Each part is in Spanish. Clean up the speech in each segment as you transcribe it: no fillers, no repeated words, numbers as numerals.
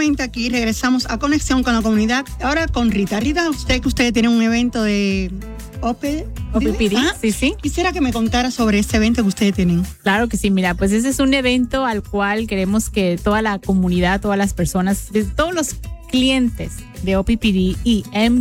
nuevamente aquí regresamos a Conexión con la Comunidad. Ahora con Rita. Rita, usted tiene un evento de OPPD, sí. Quisiera que me contara sobre este evento que ustedes tienen. Claro que sí, mira, pues ese es un evento al cual queremos que toda la comunidad, todas las personas, todos los clientes de OPPD y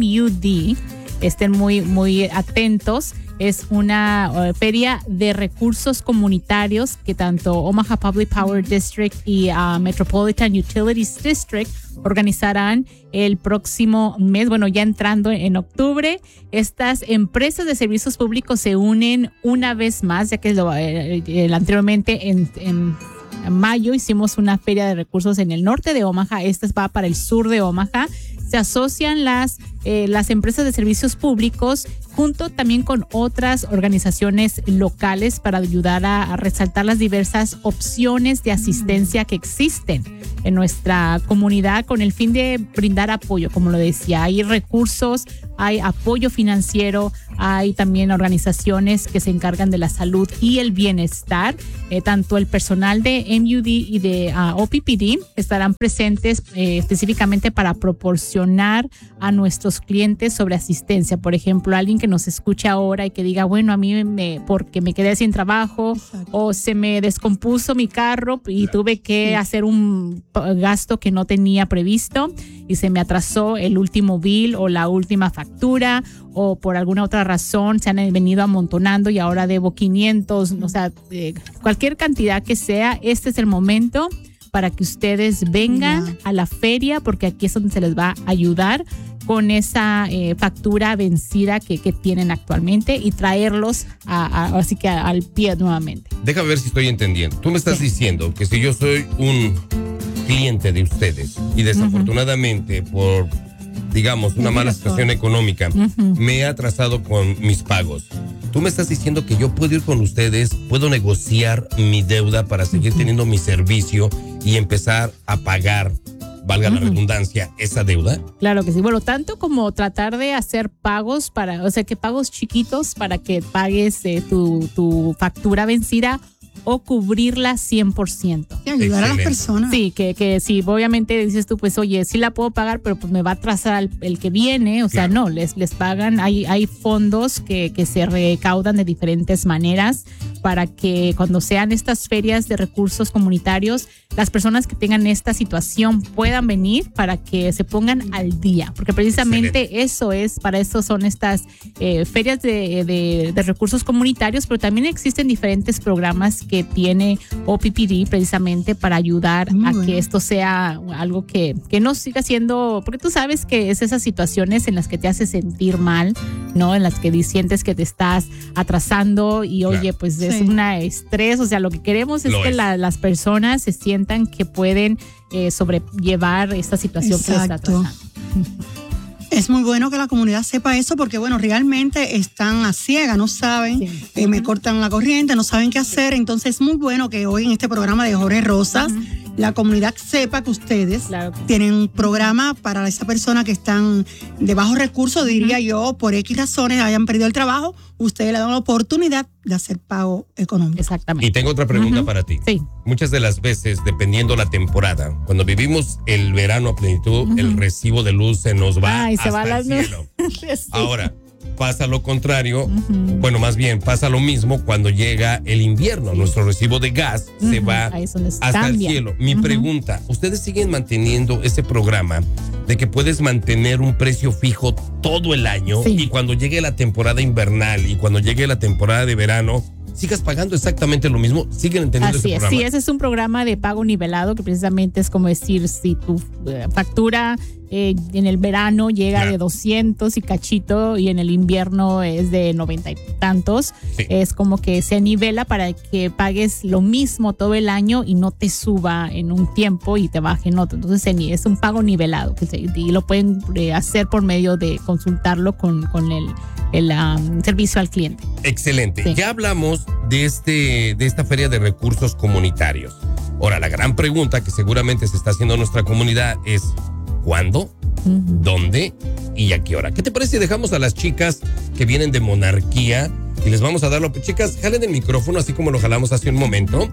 MUD estén muy, muy atentos. Es una feria de recursos comunitarios que tanto Omaha Public Power District y Metropolitan Utilities District organizarán el próximo mes, bueno, ya entrando en octubre. Estas empresas de servicios públicos se unen una vez más, ya que anteriormente en mayo hicimos una feria de recursos en el norte de Omaha. Esta va para el sur de Omaha. Se asocian las empresas de servicios públicos junto también con otras organizaciones locales para ayudar a resaltar las diversas opciones de asistencia que existen en nuestra comunidad con el fin de brindar apoyo. Como lo decía, hay recursos, hay apoyo financiero, hay también organizaciones que se encargan de la salud y el bienestar. Tanto el personal de MUD y de OPPD estarán presentes específicamente para proporcionar a nuestros clientes sobre asistencia. Por ejemplo, alguien que nos escuche ahora y que diga, bueno, a mí porque me quedé sin trabajo. Exacto. O se me descompuso mi carro y tuve que hacer un gasto que no tenía previsto y se me atrasó el último bill o la última factura, o por alguna otra razón se han venido amontonando y ahora debo 500, o sea, cualquier cantidad que sea. Este es el momento para que ustedes vengan a la feria, porque aquí es donde se les va a ayudar con esa factura vencida que tienen actualmente y traerlos así que al pie nuevamente. Déjame ver si estoy entendiendo. Tú me estás diciendo que si yo soy un cliente de ustedes y desafortunadamente por, digamos, una mala situación económica, me he atrasado con mis pagos, tú me estás diciendo que yo puedo ir con ustedes, puedo negociar mi deuda para seguir teniendo mi servicio y empezar a pagar, valga la redundancia, esa deuda. Claro que sí. Bueno, tanto como tratar de hacer pagos que pagos chiquitos para que pagues tu factura vencida, o cubrirla 100%. Y ayudar a las personas. Sí, que sí, obviamente dices tú, pues oye, sí la puedo pagar, pero pues me va a atrasar el que viene. O sea, no, les pagan, hay fondos que se recaudan de diferentes maneras para que cuando sean estas ferias de recursos comunitarios, las personas que tengan esta situación puedan venir para que se pongan al día. Porque precisamente para eso son estas ferias de recursos comunitarios, pero también existen diferentes programas que tiene OPPD precisamente para ayudar que esto sea algo que no siga siendo, porque tú sabes que es esas situaciones en las que te hace sentir mal, ¿no? En las que sientes que te estás atrasando y oye, pues es un estrés. O sea, lo que queremos es que las personas se sientan que pueden sobrellevar esta situación que les está atrasando. Es muy bueno que la comunidad sepa eso porque, bueno, realmente están a ciegas, no saben, me cortan la corriente, no saben qué hacer. Entonces es muy bueno que hoy en este programa de Jorge Rosas la comunidad sepa que ustedes tienen un programa para esa persona que están de bajos recursos, diría yo, por X razones, hayan perdido el trabajo, ustedes le dan la oportunidad de hacer pago económico. Exactamente. Y tengo otra pregunta para ti. Sí. Muchas de las veces, dependiendo la temporada, cuando vivimos el verano a plenitud, el recibo de luz se nos va hasta el cielo. Ahora, pasa lo contrario, bueno, más bien pasa lo mismo cuando llega el invierno. Nuestro recibo de gas se va hasta el cielo. Mi pregunta, ¿ustedes siguen manteniendo ese programa de que puedes mantener un precio fijo todo el año y cuando llegue la temporada invernal y cuando llegue la temporada de verano sigas pagando exactamente lo mismo? ¿Siguen entendiendo ese programa? Sí, ese es un programa de pago nivelado que precisamente es como decir, si tu factura en el verano llega de 200 y cachito y en el invierno es de 90 y tantos, es como que se nivela para que pagues lo mismo todo el año y no te suba en un tiempo y te baje en otro. Entonces es un pago nivelado y lo pueden hacer por medio de consultarlo con el servicio al cliente. Excelente. Ya hablamos de esta feria de recursos comunitarios. Ahora, la gran pregunta que seguramente se está haciendo nuestra comunidad es ¿cuándo? ¿Dónde? ¿Y a qué hora? ¿Qué te parece si dejamos a las chicas que vienen de Monarquía y les vamos a dar chicas, jalen el micrófono así como lo jalamos hace un momento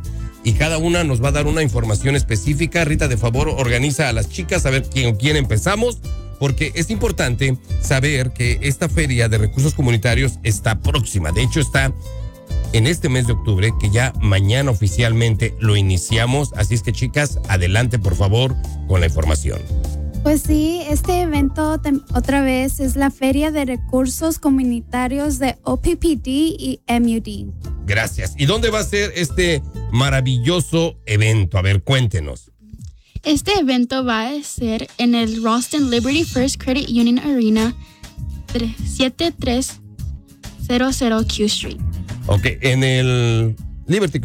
y cada una nos va a dar una información específica. Rita, de favor, organiza a las chicas a ver quién empezamos, porque es importante saber que esta feria de recursos comunitarios está próxima. De hecho, está en este mes de octubre, que ya mañana oficialmente lo iniciamos. Así es que, chicas, adelante, por favor, con la información. Pues sí, este evento otra vez es la Feria de Recursos Comunitarios de OPPD y MUD. Gracias. ¿Y dónde va a ser este maravilloso evento? A ver, cuéntenos. Este evento va a ser en el Ralston Liberty First Credit Union Arena, 7300 Q Street. Ok, en el Liberty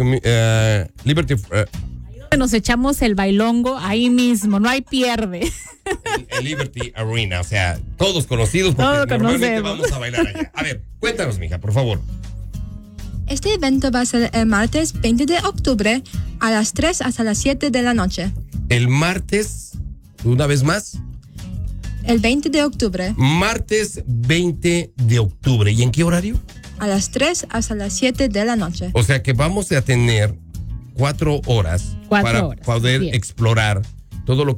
nos echamos el bailongo ahí mismo, no hay pierde. El Liberty Arena, o sea, todos conocidos porque todos normalmente conocemos. vamos a bailar allá. A ver, cuéntanos, mija, por favor. Este evento va a ser el martes 20 de octubre a las 3 hasta las 7 de la noche. El martes, una vez más. El 20 de octubre. Martes 20 de octubre. ¿Y en qué horario? A las 3 hasta las 7 de la noche. O sea que vamos a tener 4 horas para poder explorar todo lo